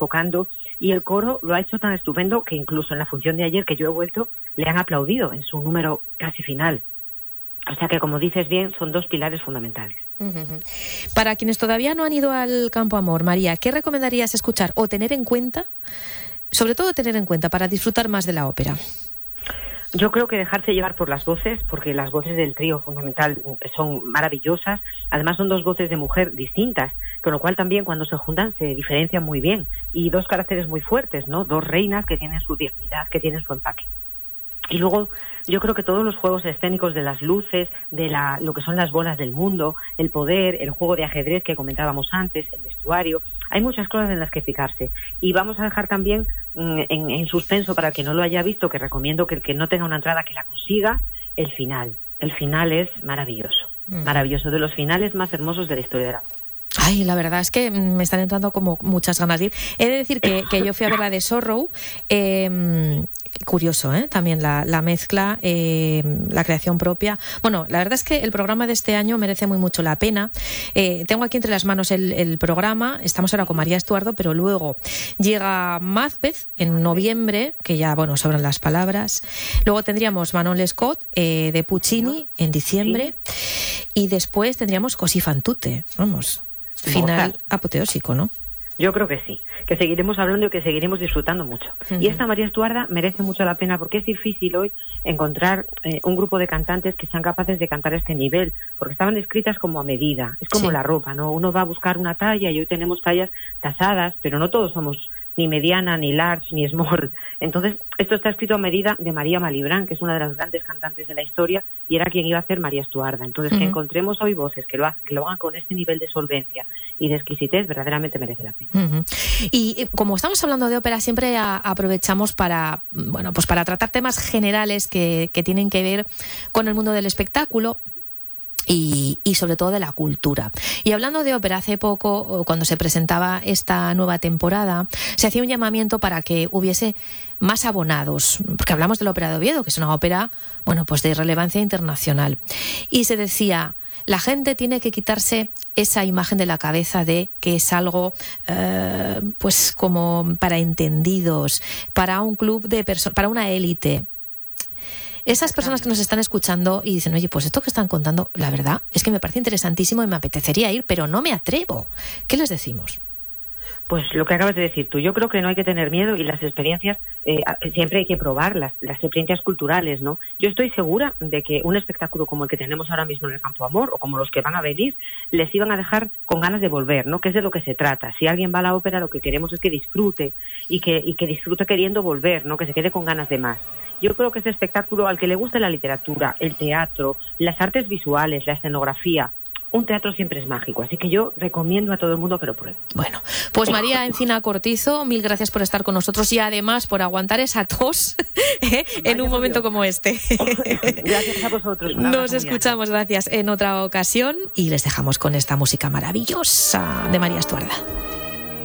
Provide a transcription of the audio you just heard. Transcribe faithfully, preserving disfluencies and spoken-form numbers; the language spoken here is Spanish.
desfocando, y el coro lo ha hecho tan estupendo que incluso en la función de ayer que yo he vuelto le han aplaudido en su número casi final. O sea que, como dices bien, son dos pilares fundamentales. Uh-huh. Para quienes todavía no han ido al Campo Amor, María, ¿qué recomendarías escuchar o tener en cuenta, sobre todo tener en cuenta, para disfrutar más de la ópera? Yo creo que dejarse llevar por las voces, porque las voces del trío fundamental son maravillosas. Además son dos voces de mujer distintas, con lo cual también cuando se juntan se diferencian muy bien. Y dos caracteres muy fuertes, ¿no? Dos reinas que tienen su dignidad, que tienen su empaque. Y luego yo creo que todos los juegos escénicos de las luces, de la, lo que son las bolas del mundo, el poder, el juego de ajedrez que comentábamos antes, el vestuario, hay muchas cosas en las que fijarse. Y vamos a dejar también mmm, en, en suspenso, para el que no lo haya visto, que recomiendo que el que no tenga una entrada que la consiga, el final. El final es maravilloso, mm. maravilloso, de los finales más hermosos de la historia de la música. Ay, la verdad es que me están entrando como muchas ganas de ir. He de decir que, que yo fui a ver la de Sorrow. Eh, curioso, ¿eh? También la, la mezcla, eh, la creación propia. Bueno, la verdad es que el programa de este año merece muy mucho la pena. Eh, tengo aquí entre las manos el, el programa. Estamos ahora con María Estuardo, pero luego llega Macbeth en noviembre, que ya, bueno, sobran las palabras. Luego tendríamos Manon Lescaut, eh, de Puccini, en diciembre. Sí. Y después tendríamos Così fan tutte. Vamos. Final apoteósico, ¿no? Yo creo que sí, que seguiremos hablando y que seguiremos disfrutando mucho. Uh-huh. Y esta María Estuarda merece mucho la pena, porque es difícil hoy encontrar eh, un grupo de cantantes que sean capaces de cantar a este nivel, porque estaban escritas como a medida. Es como sí. la ropa, ¿no? Uno va a buscar una talla y hoy tenemos tallas tasadas, pero no todos somos ni mediana, ni large, ni small. Entonces, esto está escrito a medida de María Malibran, que es una de las grandes cantantes de la historia, y era quien iba a hacer María Estuarda. Entonces, uh-huh. que encontremos hoy voces que lo, ha, que lo hagan con este nivel de solvencia y de exquisitez, verdaderamente merece la pena. Uh-huh. Y como estamos hablando de ópera, siempre a, aprovechamos para, bueno, pues para tratar temas generales que, que tienen que ver con el mundo del espectáculo. Y, y sobre todo de la cultura. Y hablando de ópera, hace poco, cuando se presentaba esta nueva temporada, se hacía un llamamiento para que hubiese más abonados, porque hablamos de la ópera de Oviedo, que es una ópera, bueno, pues de relevancia internacional. Y se decía, la gente tiene que quitarse esa imagen de la cabeza de que es algo, eh, pues como para entendidos, para un club de personas, para una élite. Esas personas que nos están escuchando y dicen, oye, pues esto que están contando, la verdad es que me parece interesantísimo y me apetecería ir, pero no me atrevo. ¿Qué les decimos? Pues lo que acabas de decir tú, yo creo que no hay que tener miedo, y las experiencias eh, siempre hay que probarlas, las experiencias culturales, ¿no? Yo estoy segura de que un espectáculo como el que tenemos ahora mismo en el Campo Amor, o como los que van a venir, les iban a dejar con ganas de volver, ¿no? Que es de lo que se trata. Si alguien va a la ópera, lo que queremos es que disfrute, y que, y que disfrute queriendo volver, ¿no? Que se quede con ganas de más. Yo creo que ese espectáculo, al que le guste la literatura, el teatro, las artes visuales, la escenografía, un teatro siempre es mágico. Así que yo recomiendo a todo el mundo que lo pruebe. Bueno, pues María Encina Cortizo, mil gracias por estar con nosotros y además por aguantar esa tos ¿eh? en un momento Dios. Como este. Gracias a vosotros. Nos escuchamos, gracias, en otra ocasión, y les dejamos con esta música maravillosa de María Estuarda.